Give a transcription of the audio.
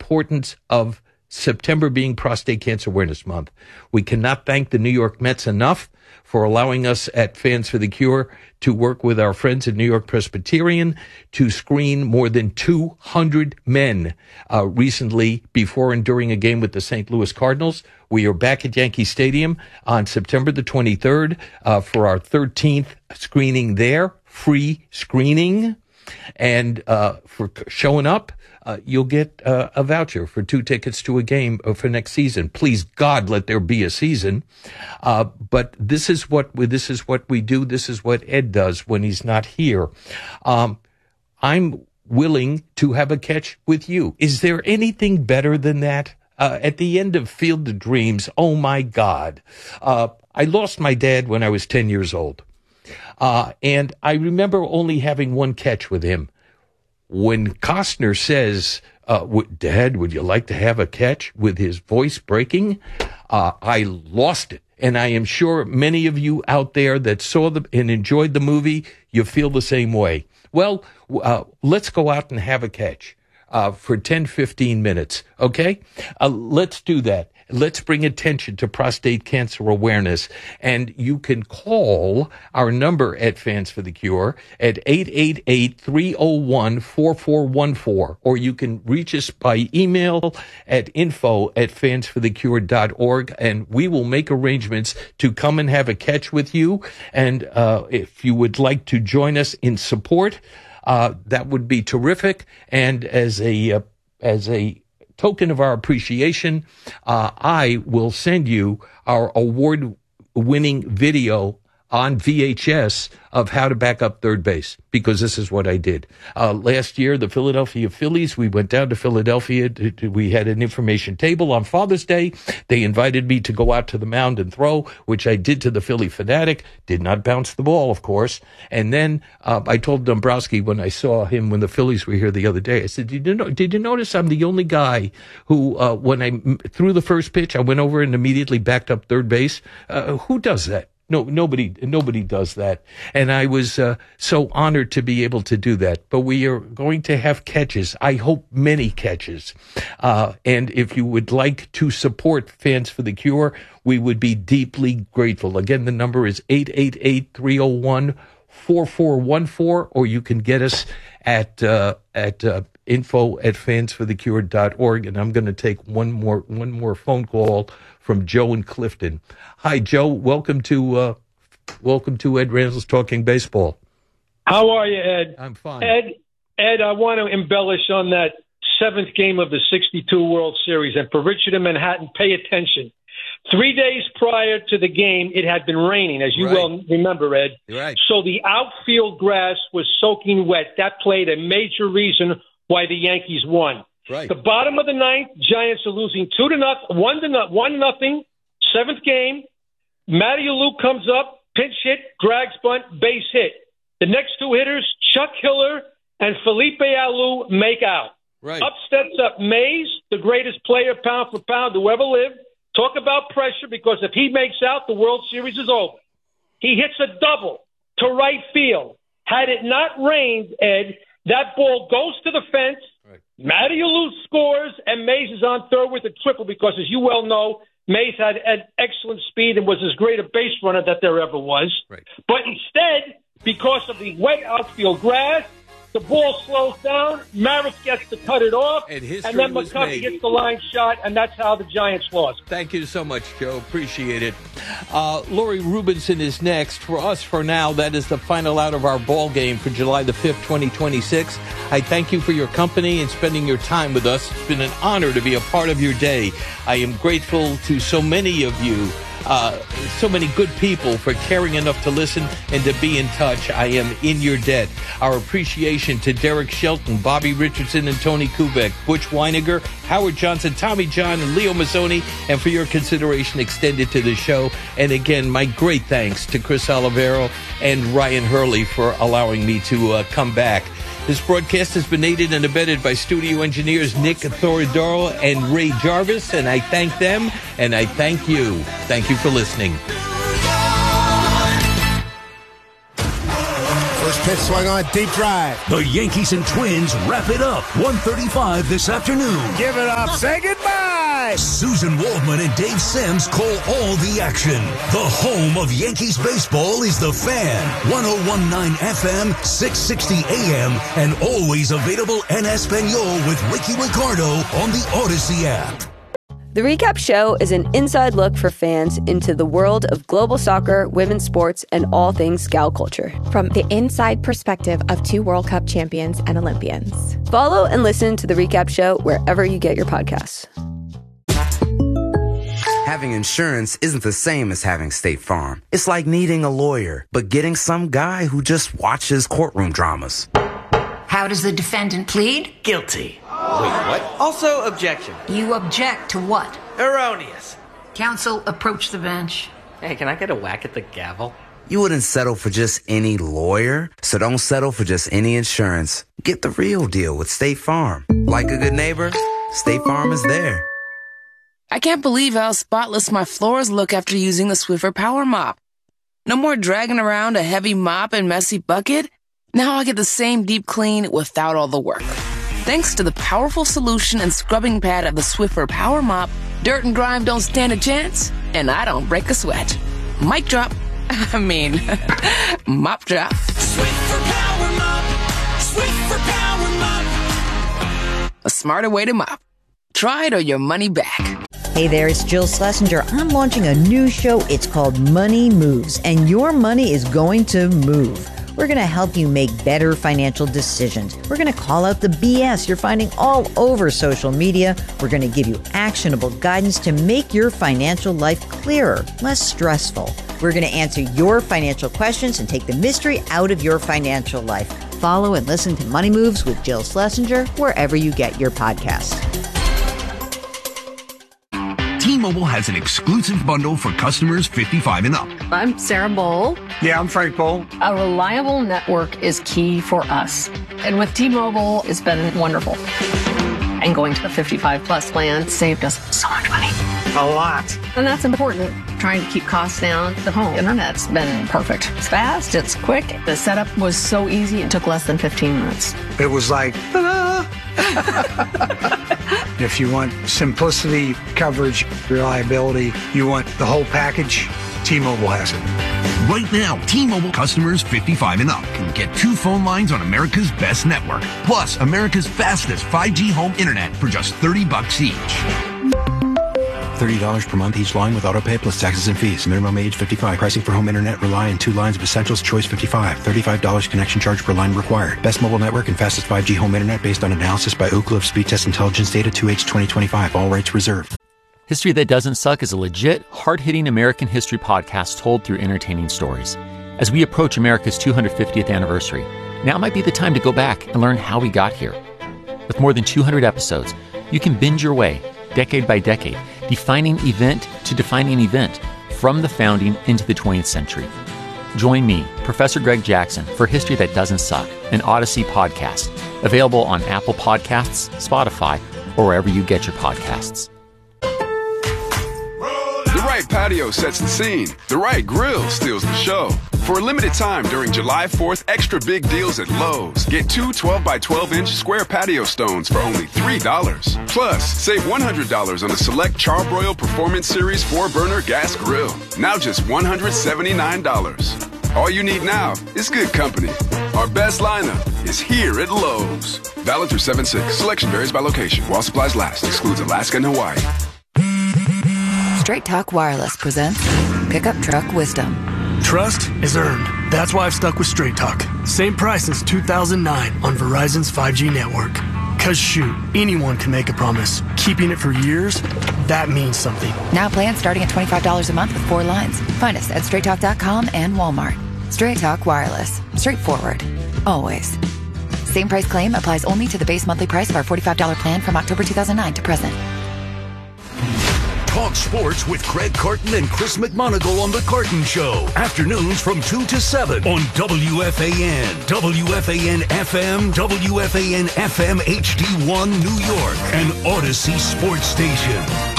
importance of September being Prostate Cancer Awareness Month. We cannot thank the New York Mets enough for allowing us at Fans for the Cure to work with our friends at New York Presbyterian to screen more than 200 men recently before and during a game with the St. Louis Cardinals. We are back at Yankee Stadium on September the 23rd for our 13th screening there, free screening. And for showing up, you'll get a voucher for 2 tickets to a game for next season. Please, God, let there be a season. But this is what we do. This is what Ed does when he's not here. I'm willing to have a catch with you. Is there anything better than that? At the end of Field of Dreams, oh my God, I lost my dad when I was 10 years old. And I remember only having one catch with him. When Costner says, Dad, would you like to have a catch, with his voice breaking, I lost it. And I am sure many of you out there that saw and enjoyed the movie, you feel the same way. Well, let's go out and have a catch for 10, 15 minutes, okay? Let's do that. Let's bring attention to prostate cancer awareness. And you can call our number at Fans for the Cure at 888-301-4414, or you can reach us by email at info@fansforthecure.org, and we will make arrangements to come and have a catch with you. And if you would like to join us in support, that would be terrific. And as a token of our appreciation, I will send you our award-winning video on VHS of how to back up third base, because this is what I did. Last year, the Philadelphia Phillies, we went down to Philadelphia. We had an information table on Father's Day. They invited me to go out to the mound and throw, which I did to the Philly Fanatic. Did not bounce the ball, of course. And then I told Dombrowski when I saw him when the Phillies were here the other day, I said, did you notice I'm the only guy who, when I threw the first pitch, I went over and immediately backed up third base? Who does that? No, nobody does that. And I was so honored to be able to do that. But we are going to have catches. I hope many catches. And if you would like to support Fans for the Cure, we would be deeply grateful. Again, the number is 888-301-4414, or you can get us at info@fansforthecure.org. And I'm going to take one more phone call from Joe in Clifton. Hi, Joe. Welcome to Ed Randall's Talking Baseball. How are you, Ed? I'm fine. Ed, I want to embellish on that 7th game of the 62 World Series. And for Richard in Manhattan, pay attention. 3 days prior to the game, it had been raining, as you well remember, Ed. Right. So the outfield grass was soaking wet. That played a major reason why the Yankees won. Right. The bottom of the 9th, Giants are losing 2-0, 1-0, 7th game. Matty Alou comes up, pinch hit, drags bunt, base hit. The next 2 hitters, Chuck Hiller and Felipe Alou, make out. Right. Up steps up Mays, the greatest player pound for pound to ever live. Talk about pressure, because if he makes out, the World Series is over. He hits a double to right field. Had it not rained, Ed, that ball goes to the fence. Right. Matty Alou scores, and Mays is on third with a triple, because, as you well know, Mays had excellent speed and was as great a base runner that there ever was. Right. But instead, because of the wet outfield grass, the ball slows down. Maris gets to cut it off, and then McCovey gets the line shot, and that's how the Giants lost. Thank you so much, Joe. Appreciate it. Laurie Rubinson is next. For us, for now, that is the final out of our ball game for July the 5th, 2026. I thank you for your company and spending your time with us. It's been an honor to be a part of your day. I am grateful to so many of you, so many good people, for caring enough to listen and to be in touch. I am in your debt. Our appreciation to Derek Shelton, Bobby Richardson, and Tony Kubek, Butch Weiniger, Howard Johnson, Tommy John, and Leo Mazzoni, and for your consideration extended to the show. And again, my great thanks to Chris Olivero and Ryan Hurley for allowing me to come back. This broadcast has been aided and abetted by studio engineers Nick Thoridoro and Ray Jarvis, and I thank them, and I thank you. Thank you for listening. First Pitch swung on, deep drive. The Yankees and Twins wrap it up 1:35 this afternoon. Give it up. Say goodbye. Susan Waldman and Dave Sims call all the action. The home of Yankees baseball is The Fan. 101.9 FM, 660 AM, and always available en Espanol with Ricky Ricardo on the Odyssey app. The Recap Show is an inside look for fans into the world of global soccer, women's sports, and all things Scout culture. From the inside perspective of 2 World Cup champions and Olympians. Follow and listen to The Recap Show wherever you get your podcasts. Having insurance isn't the same as having State Farm. It's like needing a lawyer, but getting some guy who just watches courtroom dramas. How does the defendant plead? Guilty. Wait, what? Also, objection. You object to what? Erroneous. Counsel, approach the bench. Hey, can I get a whack at the gavel? You wouldn't settle for just any lawyer, so don't settle for just any insurance. Get the real deal with State Farm. Like a good neighbor, State Farm is there. I can't believe how spotless my floors look after using the Swiffer Power Mop. No more dragging around a heavy mop and messy bucket. Now I get the same deep clean without all the work. Thanks to the powerful solution and scrubbing pad of the Swiffer Power Mop, dirt and grime don't stand a chance, and I don't break a sweat. Mic drop. Mop drop. Swiffer Power Mop. Swiffer Power Mop. A smarter way to mop. Try it or your money back. Hey there, it's Jill Schlesinger. I'm launching a new show. It's called Money Moves, and your money is going to move. We're going to help you make better financial decisions. We're going to call out the BS you're finding all over social media. We're going to give you actionable guidance to make your financial life clearer, less stressful. We're going to answer your financial questions and take the mystery out of your financial life. Follow and listen to Money Moves with Jill Schlesinger wherever you get your podcasts. T-Mobile has an exclusive bundle for customers 55 and up. I'm Sarah Bowl. Yeah, I'm Frank Bowl. A reliable network is key for us. And with T-Mobile, it's been wonderful. And going to the 55 plus plan saved us so much money. A lot. And that's important. Trying to keep costs down. The home internet's been perfect. It's fast, it's quick. The setup was so easy, it took less than 15 minutes. It was like, ta-da! If you want simplicity, coverage, reliability, you want the whole package, T-Mobile has it. Right now, T-Mobile customers 55 and up can get 2 phone lines on America's best network, plus America's fastest 5G home internet for just $30 each. $30 per month each line with autopay plus taxes and fees. Minimum age 55. Pricing for home internet rely on 2 lines of essentials. Choice 55. $35 connection charge per line required. Best mobile network and fastest 5G home internet based on analysis by Ookla of Speed Test Intelligence Data 2H 2025. All rights reserved. History That Doesn't Suck is a legit, hard-hitting American history podcast told through entertaining stories. As we approach America's 250th anniversary, now might be the time to go back and learn how we got here. With more than 200 episodes, you can binge your way, decade by decade, defining event to defining event, from the founding into the 20th century. Join me, Professor Greg Jackson, for History That Doesn't Suck, an Odyssey podcast, available on Apple Podcasts, Spotify, or wherever you get your podcasts. The right patio sets the scene. The right grill steals the show. For a limited time during July 4th, extra big deals at Lowe's. Get 2 12-by-12-inch square patio stones for only $3. Plus, save $100 on the select Charbroil Performance Series 4-burner gas grill. Now just $179. All you need now is good company. Our best lineup is here at Lowe's. Valid through 7/6. Selection varies by location. While supplies last. Excludes Alaska and Hawaii. Straight Talk Wireless presents Pickup Truck Wisdom. Trust is earned. That's why I've stuck with Straight Talk. Same price since 2009 on Verizon's 5G network. Cause shoot, anyone can make a promise. Keeping it for years, that means something. Now plans starting at $25 a month with 4 lines. Find us at straighttalk.com and Walmart. Straight Talk Wireless. Straightforward. Always. Same price claim applies only to the base monthly price of our $45 plan from October 2009 to present. Talk sports with Craig Carton and Chris McMonagle on The Carton Show. Afternoons from 2 to 7 on WFAN, WFAN FM, WFAN FM HD1 New York, and Odyssey Sports Station.